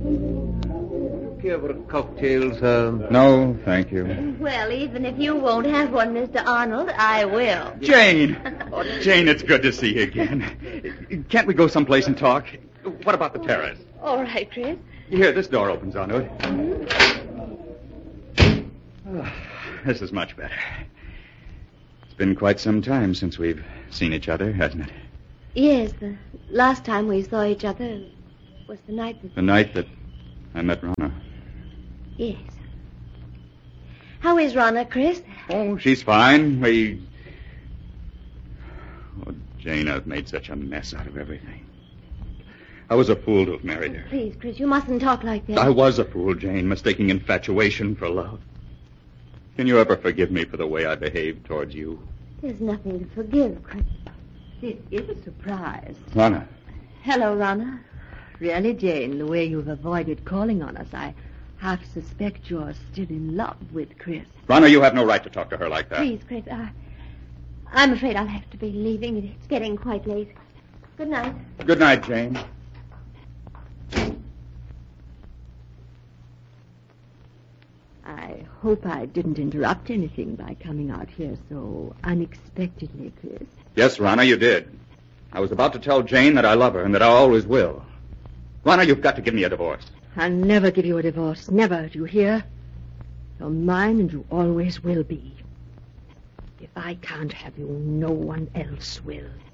Care for a cocktail, sir? No, thank you. Well, even if you won't have one, Mr. Arnold, I will. Jane! Oh, Jane, it's good to see you again. Can't we go someplace and talk? What about the terrace? All right, Chris. Here, this door opens onto it. Oh, this is much better. It's been quite some time since we've seen each other, hasn't it? Yes, the last time we saw each other was the night that... The night that I met Rana. Yes. How is Rana, Chris? Oh, she's fine. Oh, Jane, I've made such a mess out of everything. I was a fool to have married her. Please, Chris, you mustn't talk like that. I was a fool, Jane, mistaking infatuation for love. Can you ever forgive me for the way I behaved towards you? There's nothing to forgive, Chris. It is a surprise. Rana. Hello, Rana. Really, Jane, the way you've avoided calling on us, I half suspect you're still in love with Chris. Rana, you have no right to talk to her like that. Please, Chris, I'm afraid I'll have to be leaving. It's getting quite late. Good night. Good night, Jane. I hope I didn't interrupt anything by coming out here so unexpectedly, Chris. Yes, Rana, you did. I was about to tell Jane that I love her and that I always will. Rana, you've got to give me a divorce. I'll never give you a divorce. Never, do you hear? You're mine and you always will be. If I can't have you, no one else will.